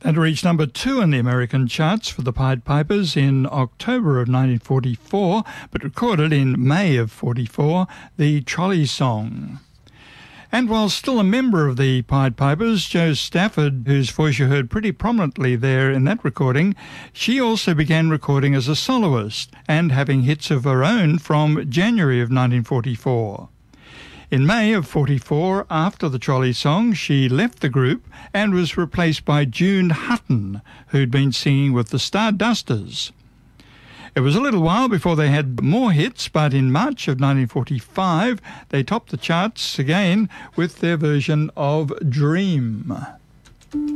and reached number 2 in the American charts for the Pied Pipers in October of 1944, but recorded in May of 44, the Trolley Song. And while still a member of the Pied Pipers, Jo Stafford, whose voice you heard pretty prominently there in that recording, she also began recording as a soloist and having hits of her own from January of 1944. In May of 44, after the Trolley Song, she left the group and was replaced by June Hutton, who'd been singing with the Stardusters. It was a little while before they had more hits, but in March of 1945, they topped the charts again with their version of Dream.